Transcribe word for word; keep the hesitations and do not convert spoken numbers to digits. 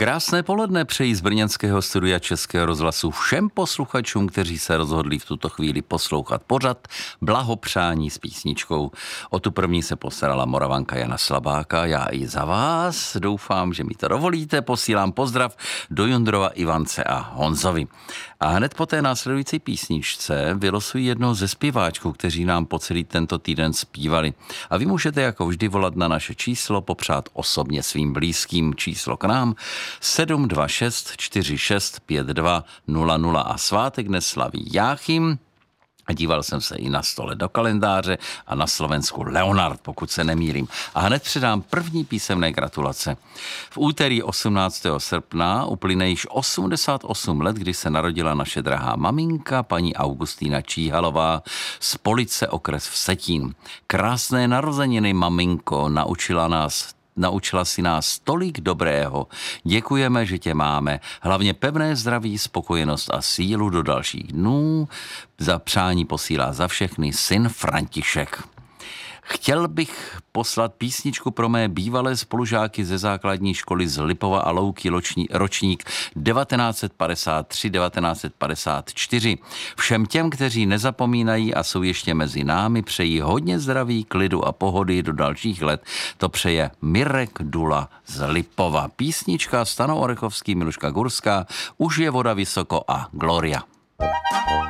Krásné poledne přeji z brněnského studia Českého rozhlasu všem posluchačům, kteří se rozhodli v tuto chvíli poslouchat pořad Blahopřání s písničkou. O tu první se postarala Moravanka Jana Slabáka, já i za vás. Doufám, že mi to dovolíte. Posílám pozdrav do Jundrova, Ivance a Honzovi. A hned po té následující písničce vylosuji jednoho ze zpěváčků, kteří nám po celý tento týden zpívali. A vy můžete jako vždy volat na naše číslo, popřát osobně svým blízkým číslo k nám sedm dva šest čtyři šest pět dva nula nula a svátek dnes slaví Jáchym. A díval jsem se i na stole do kalendáře a na Slovensku Leonard, pokud se nemýlím. A hned předám první písemné gratulace. V úterý osmnáctého srpna uplyne již osmdesát osm let, kdy se narodila naše drahá maminka, paní Augustína Číhalová z Police, okres Vsetín. Krásné narozeniny, maminko, naučila nás Naučila si nás tolik dobrého. Děkujeme, že tě máme. Hlavně pevné zdraví, spokojenost a sílu do dalších dnů. Za přání posílá za všechny syn František. Chtěl bych poslat písničku pro mé bývalé spolužáky ze základní školy z Lipova a Louky, ročník devatenáct padesát tři devatenáct padesát čtyři. Všem těm, kteří nezapomínají a jsou ještě mezi námi, přeji hodně zdraví, klidu a pohody do dalších let. To přeje Mirek Dula z Lipova. Písnička Stano Orechovský, Miluška Gurská, Už je voda vysoko a Gloria.